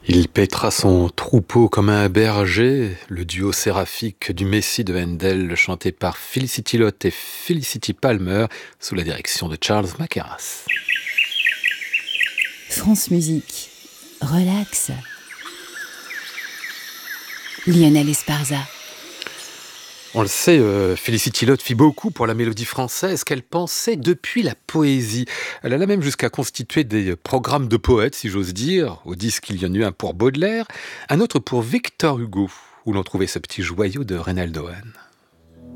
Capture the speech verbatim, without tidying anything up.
Il paîtra son troupeau comme un berger, le duo séraphique du Messie de Handel, chanté par Felicity Lott et Felicity Palmer, sous la direction de Charles Mackerras. France Musique, relax. Lionel Esparza. On le sait, euh, Felicity Lott fit beaucoup pour la mélodie française qu'elle pensait depuis la poésie. Elle alla même jusqu'à constituer des programmes de poètes, si j'ose dire. Au disque, il y en eut un pour Baudelaire, un autre pour Victor Hugo, où l'on trouvait ce petit joyau de Reynaldo Hahn.